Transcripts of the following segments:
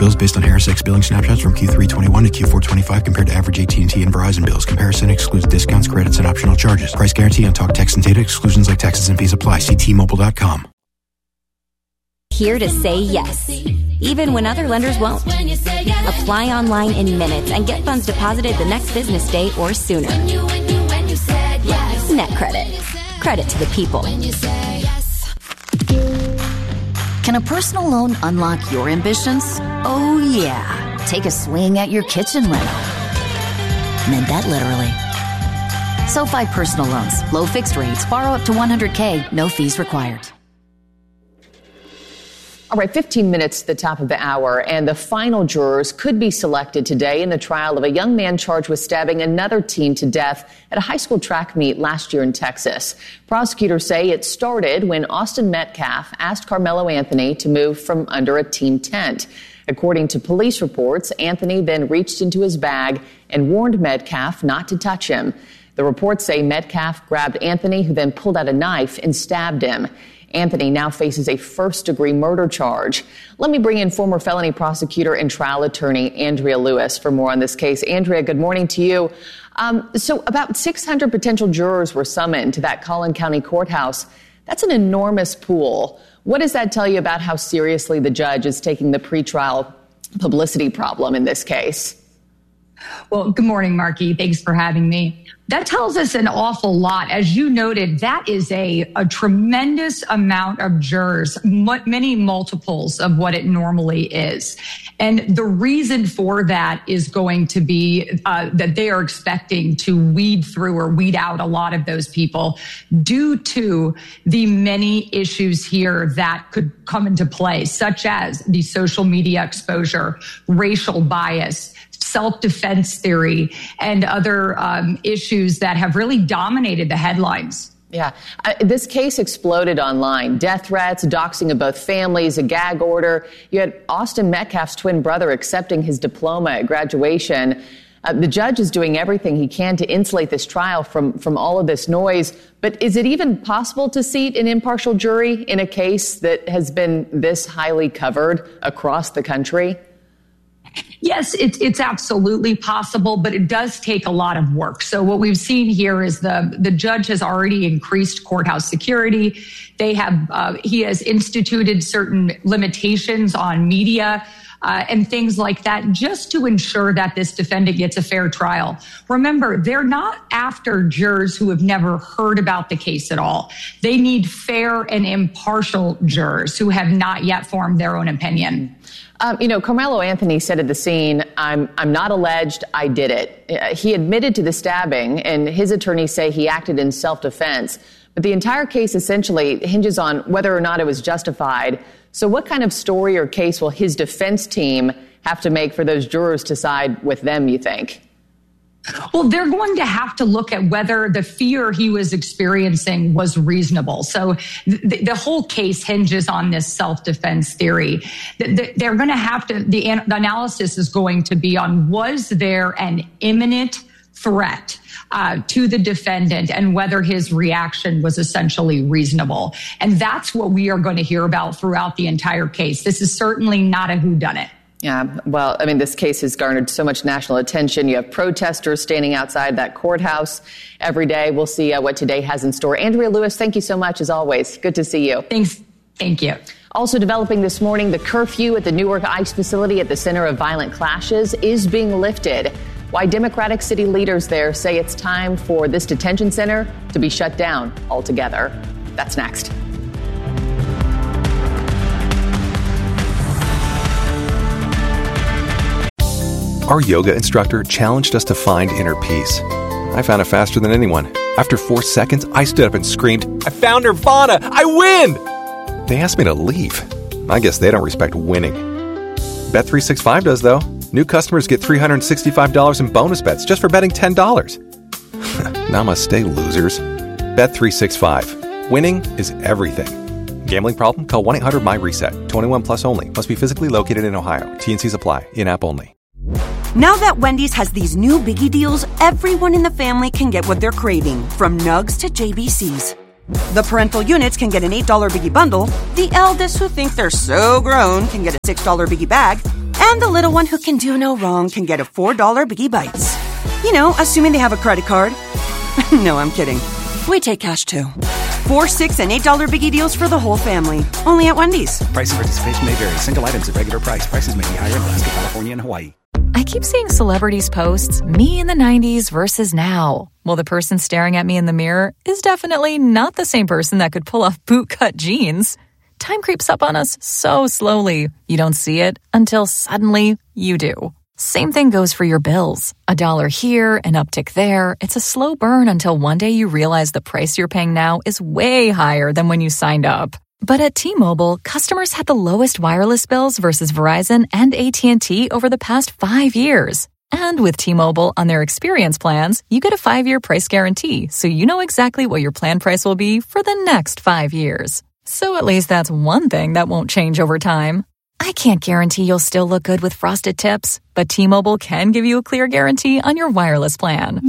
bills based on Harris X billing snapshots from Q3 21 to Q4 25 compared to average AT&T and Verizon bills. Comparison excludes discounts, credits, and optional charges. Price guarantee on talk, text, and data. Exclusions like taxes and fees apply. See T-Mobile.com. Here to say yes, even when other lenders won't. Apply online in minutes and get funds deposited the next business day or sooner. NetCredit. Credit to the people. Can a personal loan unlock your ambitions? Oh, yeah. Take a swing at your kitchen rental. Meant that literally. SoFi Personal Loans. Low fixed rates. Borrow up to $100K. No fees required. All right, 15 minutes to the top of the hour, and the final jurors could be selected today in the trial of a young man charged with stabbing another teen to death at a high school track meet last year in Texas. Prosecutors say it started when Austin Metcalf asked Carmelo Anthony to move from under a team tent. According to police reports, Anthony then reached into his bag and warned Metcalf not to touch him. The reports say Metcalf grabbed Anthony, who then pulled out a knife and stabbed him. Anthony now faces a first-degree murder charge. Let me bring in former felony prosecutor and trial attorney Andrea Lewis for more on this case. Andrea, good morning to you. So about 600 potential jurors were summoned to that Collin County courthouse. That's an enormous pool. What does that tell you about how seriously the judge is taking the pretrial publicity problem in this case? Well, good morning, Marky. Thanks for having me. That tells us an awful lot. As you noted, that is a tremendous amount of jurors, many multiples of what it normally is. And the reason for that is going to be that they are expecting to weed through or weed out a lot of those people due to the many issues here that could come into play, such as the social media exposure, racial bias, self-defense theory, and other issues that have really dominated the headlines. Yeah. This case exploded online. Death threats, doxing of both families, a gag order. You had Austin Metcalf's twin brother accepting his diploma at graduation. The judge is doing everything he can to insulate this trial from all of this noise. But is it even possible to seat an impartial jury in a case that has been this highly covered across the country? Yes, it's absolutely possible, but it does take a lot of work. So what we've seen here is the judge has already increased courthouse security. He has instituted certain limitations on media and things like that, just to ensure that this defendant gets a fair trial. Remember, they're not after jurors who have never heard about the case at all. They need fair and impartial jurors who have not yet formed their own opinion. Carmelo Anthony said at the scene, I'm not alleged, I did it. He admitted to the stabbing, and his attorneys say he acted in self-defense. But the entire case essentially hinges on whether or not it was justified. So what kind of story or case will his defense team have to make for those jurors to side with them, you think? Well, they're going to have to look at whether the fear he was experiencing was reasonable. So the whole case hinges on this self-defense theory. They're going to have to, the analysis is going to be on, was there an imminent threat to the defendant and whether his reaction was essentially reasonable. And that's what we are going to hear about throughout the entire case. This is certainly not a whodunit. Yeah, well, I mean, this case has garnered so much national attention. You have protesters standing outside that courthouse every day. We'll see what today has in store. Andrea Lewis, thank you so much, as always. Good to see you. Thanks. Thank you. Also developing this morning, the curfew at the Newark ICE facility at the center of violent clashes is being lifted. Why Democratic city leaders there say it's time for this detention center to be shut down altogether. That's next. Our yoga instructor challenged us to find inner peace. I found it faster than anyone. After 4 seconds, I stood up and screamed, "I found Nirvana! I win!" They asked me to leave. I guess they don't respect winning. Bet365 does, though. New customers get $365 in bonus bets just for betting $10. Namaste, losers. Bet365. Winning is everything. Gambling problem? Call 1-800-MY-RESET. 21 plus only. Must be physically located in Ohio. T&Cs apply. In-app only. Now that Wendy's has these new biggie deals, everyone in the family can get what they're craving, from nugs to JBCs. The parental units can get an $8 Biggie bundle, the eldest who think they're so grown can get a $6 Biggie bag, and the little one who can do no wrong can get a $4 Biggie Bites. You know, assuming they have a credit card. No, I'm kidding. We take cash too. $4, $6, and $8 Biggie deals for the whole family. Only at Wendy's. Price and participation may vary. Single items at regular price. Prices may be higher in Alaska, California, and Hawaii. I keep seeing celebrities posts, me in the 90s versus now. Well, the person staring at me in the mirror is definitely not the same person that could pull off bootcut jeans. Time creeps up on us so slowly. You don't see it until suddenly you do. Same thing goes for your bills. $1 here, an uptick there. It's a slow burn until one day you realize the price you're paying now is way higher than when you signed up. But at T-Mobile, customers had the lowest wireless bills versus Verizon and AT&T over the past 5 years. And with T-Mobile on their experience plans, you get a 5-year price guarantee, so you know exactly what your plan price will be for the next 5 years. So at least that's one thing that won't change over time. I can't guarantee you'll still look good with frosted tips, but T-Mobile can give you a clear guarantee on your wireless plan.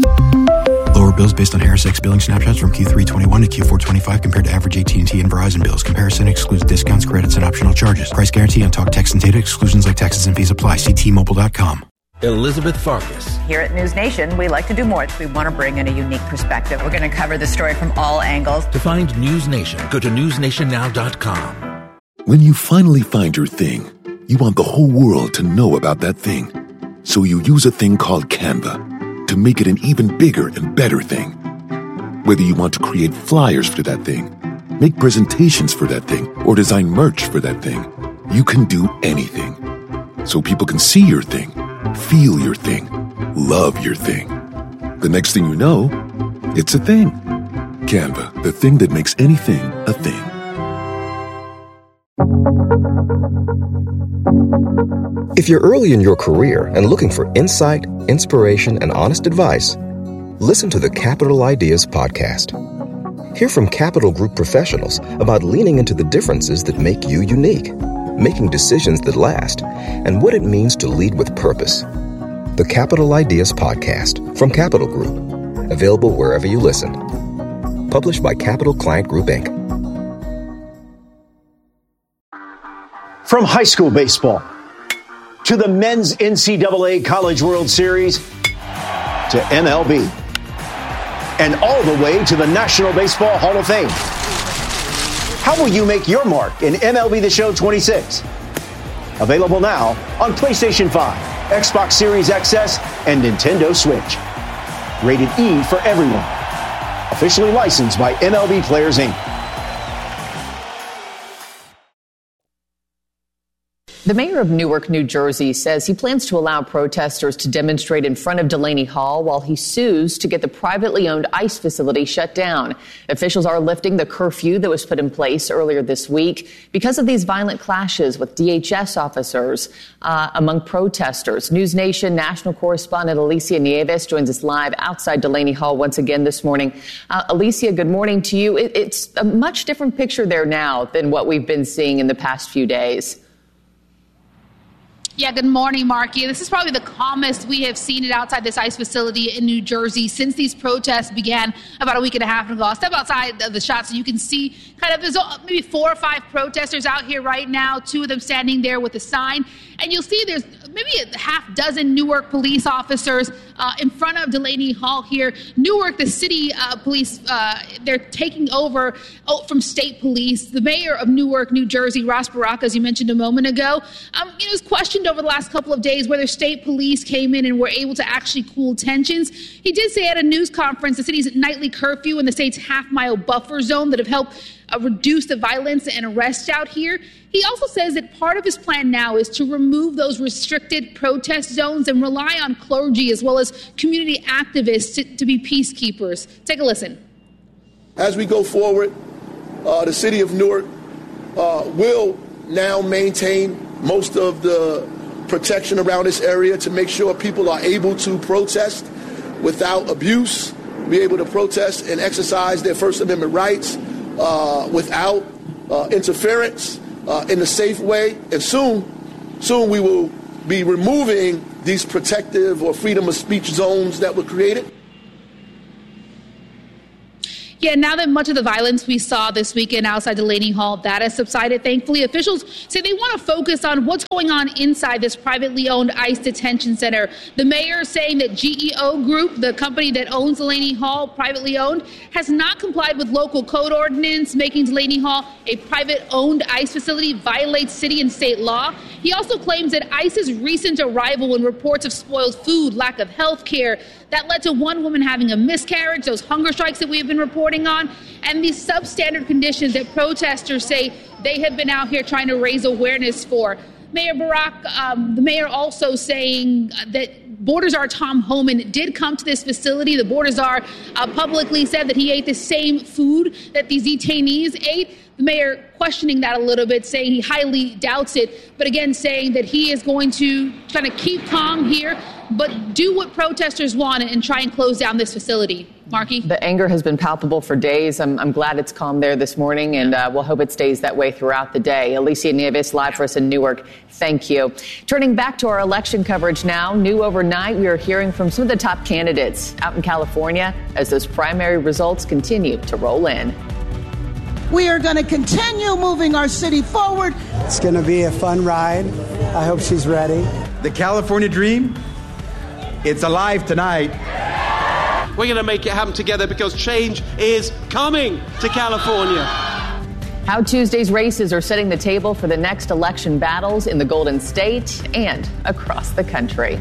Lower bills based on Harris X billing snapshots from Q3 21 to Q4 25 compared to average AT&T and Verizon bills. Comparison excludes discounts, credits, and optional charges. Price guarantee on talk, text, and data. Exclusions like taxes and fees apply. See T-Mobile.com. Elizabeth Farkas. Here at News Nation, we like to do more. We want to bring in a unique perspective. We're going to cover the story from all angles. To find News Nation, go to newsnationnow.com. When you finally find your thing, you want the whole world to know about that thing. So you use a thing called Canva to make it an even bigger and better thing. Whether you want to create flyers for that thing, make presentations for that thing, or design merch for that thing, you can do anything. So people can see your thing, feel your thing, love your thing. The next thing you know, it's a thing. Canva, the thing that makes anything a thing. If you're early in your career and looking for insight, inspiration, and honest advice, listen to the Capital Ideas Podcast. Hear from Capital Group professionals about leaning into the differences that make you unique, making decisions that last, and what it means to lead with purpose. The Capital Ideas Podcast from Capital Group. Available wherever you listen. Published by Capital Client Group, Inc. From high school baseball to the men's NCAA College World Series to MLB and all the way to the National Baseball Hall of Fame. How will you make your mark in MLB The Show 26? Available now on PlayStation 5, Xbox Series XS, and Nintendo Switch. Rated E for everyone. Officially licensed by MLB Players, Inc. The mayor of Newark, New Jersey, says he plans to allow protesters to demonstrate in front of Delaney Hall while he sues to get the privately owned ICE facility shut down. Officials are lifting the curfew that was put in place earlier this week because of these violent clashes with DHS officers among protesters. News Nation national correspondent Alicia Nieves joins us live outside Delaney Hall once again this morning. Alicia, good morning to you. It's a much different picture there now than what we've been seeing in the past few days. Yeah, good morning, Marky. This is probably the calmest we have seen it outside this ICE facility in New Jersey since these protests began about a week and a half ago. I'll step outside of the shot so you can see kind of there's maybe 4 or 5 protesters out here right now, 2 of them standing there with a sign. And you'll see there's maybe a half dozen Newark police officers in front of Delaney Hall here. Newark, the city police, they're taking over from state police. The mayor of Newark, New Jersey, Ras Baraka, as you mentioned a moment ago, was questioned over the last couple of days whether state police came in and were able to actually cool tensions. He did say at a news conference the city's nightly curfew and the state's half-mile buffer zone that have helped reduce the violence and arrests out here. He also says that part of his plan now is to remove those restricted protest zones and rely on clergy as well as community activists to be peacekeepers. Take a listen. As we go forward, the city of Newark will now maintain most of the protection around this area to make sure people are able to protest without abuse, be able to protest and exercise their First Amendment rights without interference in a safe way. And soon we will be removing these protective or freedom of speech zones that were created. Yeah, now that much of the violence we saw this weekend outside Delaney Hall, that has subsided, thankfully, officials say they want to focus on what's going on inside this privately owned ICE detention center. The mayor saying that GEO Group, the company that owns Delaney Hall, privately owned, has not complied with local code ordinance, making Delaney Hall a private-owned ICE facility violates city and state law. He also claims that ICE's recent arrival and reports of spoiled food, lack of health care, that led to one woman having a miscarriage, those hunger strikes that we have been reporting on, and these substandard conditions that protesters say they have been out here trying to raise awareness for. Mayor Barak, the mayor also saying that Border Czar Tom Homan did come to this facility. The Border Czar publicly said that he ate the same food that these detainees ate. The mayor questioning that a little bit, saying he highly doubts it, but again saying that he is going to kind of keep calm here, but do what protesters want and try and close down this facility. Marky? The anger has been palpable for days. I'm glad it's calm there this morning, and we'll hope it stays that way throughout the day. Alicia Nieves, live for us in Newark. Thank you. Turning back to our election coverage now. New overnight, we are hearing from some of the top candidates out in California as those primary results continue to roll in. We are going to continue moving our city forward. It's going to be a fun ride. I hope she's ready. The California dream, it's alive tonight. We're going to make it happen together because change is coming to California. How Tuesday's races are setting the table for the next election battles in the Golden State and across the country.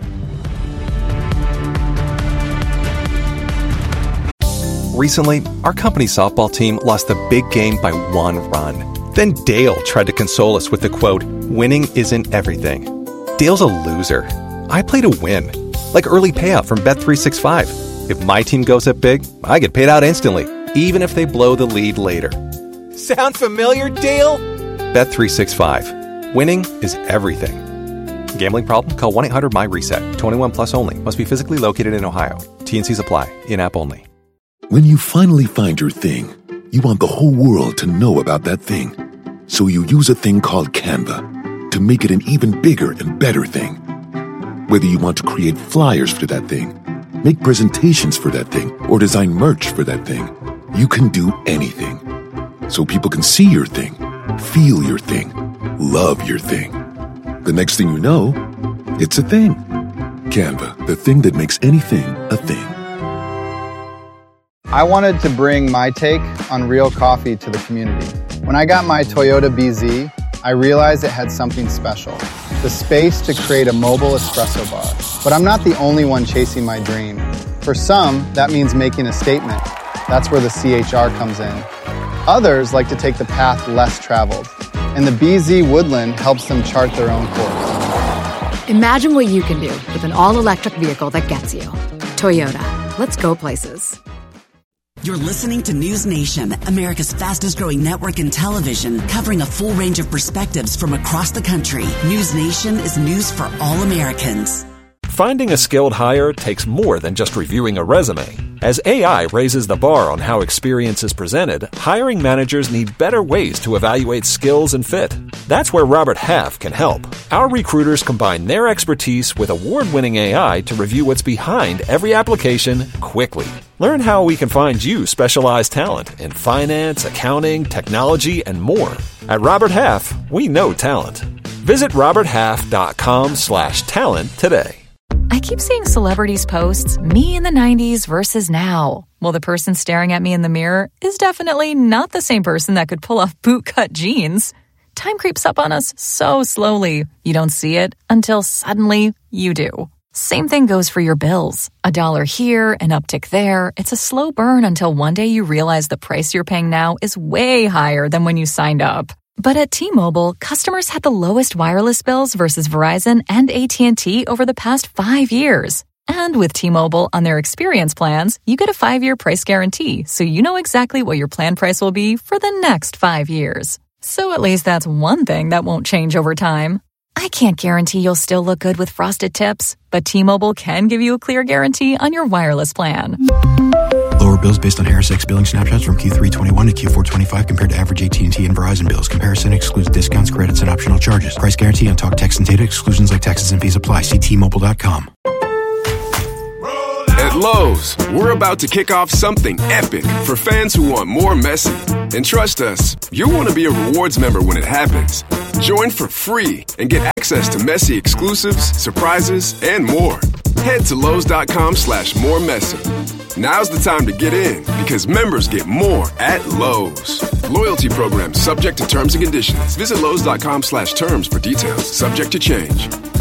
Recently, our company softball team lost the big game by 1 run. Then Dale tried to console us with the quote, "Winning isn't everything." Dale's a loser. I play to win, like early payout from Bet365. If my team goes up big, I get paid out instantly, even if they blow the lead later. Sound familiar, Dale? Bet365. Winning is everything. Gambling problem? Call 1-800-MY-RESET. 21 plus only. Must be physically located in Ohio. T&Cs apply. In-app only. When you finally find your thing, you want the whole world to know about that thing. So you use a thing called Canva to make it an even bigger and better thing. Whether you want to create flyers for that thing, make presentations for that thing, or design merch for that thing, you can do anything. So people can see your thing, feel your thing, love your thing. The next thing you know, it's a thing. Canva, the thing that makes anything a thing. I wanted to bring my take on real coffee to the community. When I got my Toyota BZ, I realized it had something special. The space to create a mobile espresso bar. But I'm not the only one chasing my dream. For some, that means making a statement. That's where the CHR comes in. Others like to take the path less traveled. And the BZ Woodland helps them chart their own course. Imagine what you can do with an all-electric vehicle that gets you. Toyota. Let's go places. You're listening to News Nation, America's fastest growing network in television, covering a full range of perspectives from across the country. News Nation is news for all Americans. Finding a skilled hire takes more than just reviewing a resume. As AI raises the bar on how experience is presented, hiring managers need better ways to evaluate skills and fit. That's where Robert Half can help. Our recruiters combine their expertise with award-winning AI to review what's behind every application quickly. Learn how we can find you specialized talent in finance, accounting, technology, and more. At Robert Half, we know talent. Visit roberthalf.com/talent today. I keep seeing celebrities posts, me in the 90s versus now. Well, the person staring at me in the mirror is definitely not the same person that could pull off bootcut jeans. Time creeps up on us so slowly, you don't see it until suddenly you do. Same thing goes for your bills. $1 here, an uptick there. It's a slow burn until one day you realize the price you're paying now is way higher than when you signed up. But at T-Mobile, customers had the lowest wireless bills versus Verizon and AT&T over the past 5 years. And with T-Mobile on their experience plans, you get a 5-year price guarantee, so you know exactly what your plan price will be for the next 5 years. So at least that's one thing that won't change over time. I can't guarantee you'll still look good with frosted tips, but T-Mobile can give you a clear guarantee on your wireless plan. Lower bills based on HarrisX billing snapshots from Q3 21 to Q4 25 compared to average AT&T and Verizon bills. Comparison excludes discounts, credits, and optional charges. Price guarantee on talk, text, and data. Exclusions like taxes and fees apply. See T-Mobile.com. At Lowe's, we're about to kick off something epic for fans who want more Messi. And trust us, you'll want to be a rewards member when it happens. Join for free and get access to Messi exclusives, surprises, and more. Head to Lowe's.com/moremessy. Now's the time to get in because members get more at Lowe's. Loyalty program subject to terms and conditions. Visit Lowe's.com/terms for details. Subject to change.